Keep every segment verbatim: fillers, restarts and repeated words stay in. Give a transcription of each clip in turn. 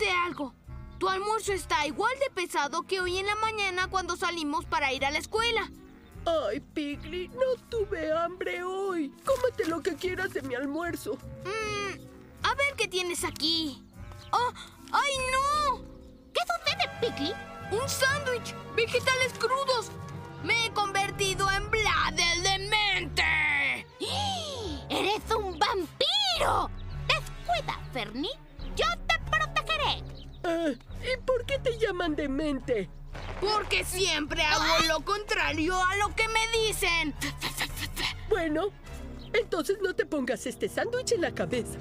decirte algo. Tu almuerzo está igual de pesado que hoy en la mañana cuando salimos para ir a la escuela. Ay, Piggy, no tuve hambre hoy. Cómete lo que quieras de mi almuerzo. Mm, a ver qué tienes aquí. ¡Oh! ¡Ay, no! ¿Qué sucede, Piggy? ¡Un sándwich! ¡Vegetales crudos! ¡Me he convertido en Vlad el demente! ¡Eres un vampiro! ¡Descuida, Fernie! ¡Yo te protegeré! Eh, ¿Y por qué te llaman demente? Porque siempre hago lo contrario a lo que me dicen. Bueno, entonces no te pongas este sándwich en la cabeza.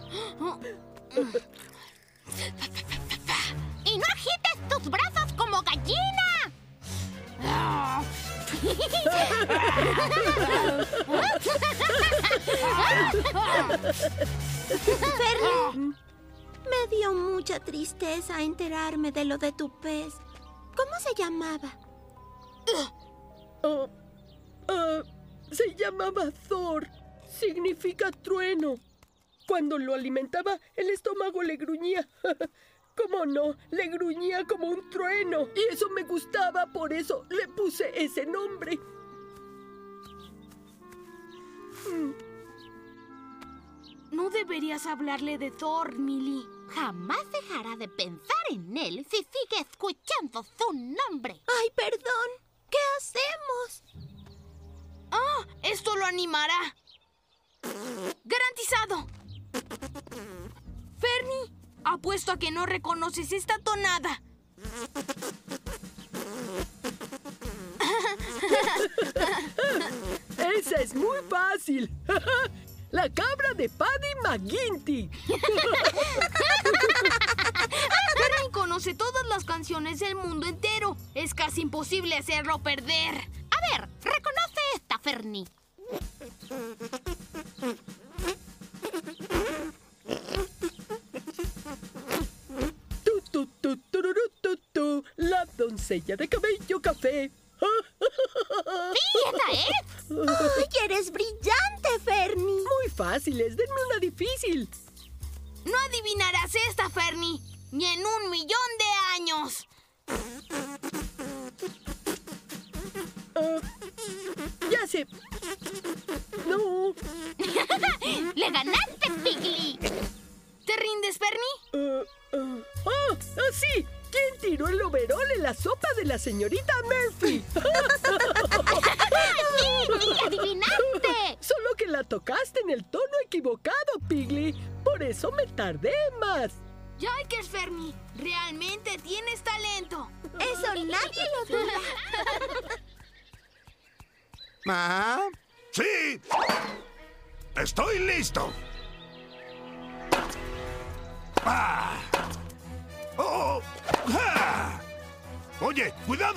¡Y no agites tus brazos como gallina! Fernie, me dio mucha tristeza enterarme de lo de tu pez. ¿Cómo se llamaba? Oh, ah, se llamaba Thor. Significa trueno. Cuando lo alimentaba, el estómago le gruñía. ¿Cómo no? Le gruñía como un trueno. Y eso me gustaba, por eso le puse ese nombre. Mm. No deberías hablarle de Thor, Millie. Jamás dejará de pensar en él si sigue escuchando su nombre. Ay, perdón. ¿Qué hacemos? Ah, esto lo animará. ¡Garantizado! Fernie, apuesto a que no reconoces esta tonada. Esa es muy fácil. La cabra de Paddy McGinty. Fernie conoce todas las canciones del mundo entero. Es casi imposible hacerlo perder. A ver, reconoce esta, Fernie. Tu, tu, tu, tururú, tu, tu, la doncella de cabello café. ¡Sí, esa es! ¡Ay, eres brillante, Fernie! Muy fáciles, denme una difícil. No adivinarás esta, Fernie, ni en un millón de años. Uh, ya sé. No. ¡Le ganaste, Piggy! ¿Te rindes, Fernie? Uh, uh, ¡Oh! ¡Ah, sí! ¿Quién tiró el overol en la sopa de la señorita Murphy? ¡Sí! ¡Sí! ¡Adivinaste! Solo que la tocaste en el tono equivocado, Piggy. Por eso me tardé más. Yikers, Fernie, realmente tienes talento. Eso nadie lo duda. ¿Ah? ¡Sí! ¡Estoy listo! ¡Ah! ¡Oh! ¡Ah! Oye, cuidado.